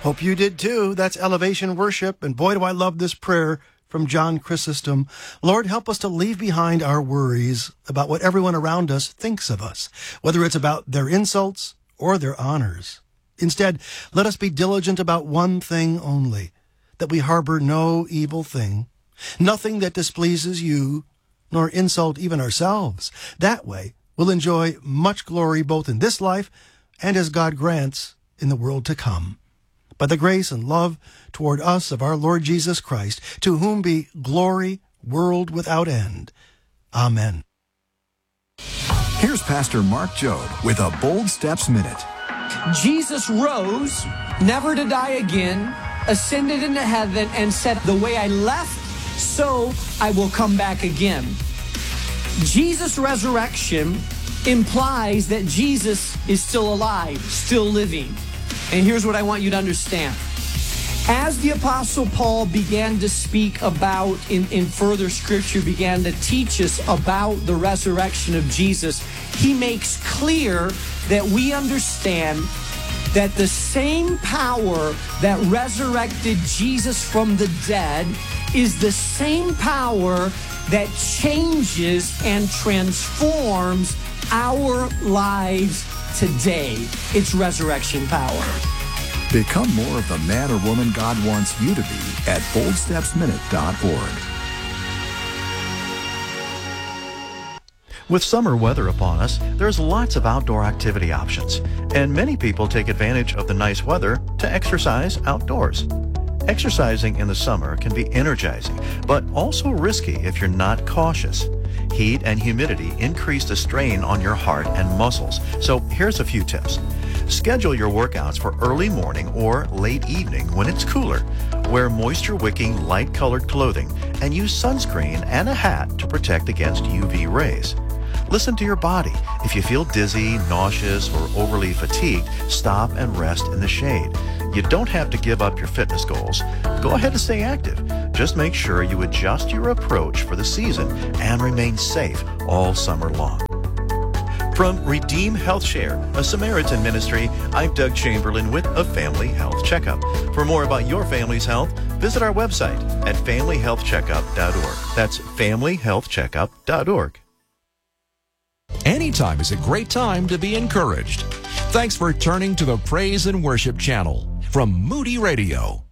Hope you did too. That's Elevation Worship. And boy, do I love this prayer from John Chrysostom. Lord, help us to leave behind our worries about what everyone around us thinks of us, whether it's about their insults or their honors. Instead, let us be diligent about one thing only, that we harbor no evil thing, nothing that displeases you, nor insult even ourselves. That way, we'll enjoy much glory both in this life and, as God grants, in the world to come. By the grace and love toward us of our Lord Jesus Christ, to whom be glory, world without end. Amen. Here's Pastor Mark Jobe with a Bold Steps Minute. Jesus rose, never to die again, ascended into heaven, and said, "The way I left, so I will come back again." Jesus' resurrection implies that Jesus is still alive, still living. And here's what I want you to understand. As the Apostle Paul began to speak about, in further scripture, began to teach us about the resurrection of Jesus, he makes clear that we understand that the same power that resurrected Jesus from the dead is the same power that changes and transforms our lives today. It's resurrection power. Become more of the man or woman God wants you to be at boldstepsminute.org. With summer weather upon us, there's lots of outdoor activity options, and many people take advantage of the nice weather to exercise outdoors. Exercising in the summer can be energizing, but also risky if you're not cautious. Heat and humidity increase the strain on your heart and muscles, so here's a few tips. Schedule your workouts for early morning or late evening when it's cooler. Wear moisture-wicking, light-colored clothing and use sunscreen and a hat to protect against UV rays. Listen to your body. If you feel dizzy, nauseous, or overly fatigued, stop and rest in the shade. You don't have to give up your fitness goals. Go ahead and stay active. Just make sure you adjust your approach for the season and remain safe all summer long. From Redeem Health Share, a Samaritan ministry, I'm Doug Chamberlain with a Family Health Checkup. For more about your family's health, visit our website at familyhealthcheckup.org. That's familyhealthcheckup.org. Anytime is a great time to be encouraged. Thanks for turning to the Praise and Worship channel from Moody Radio.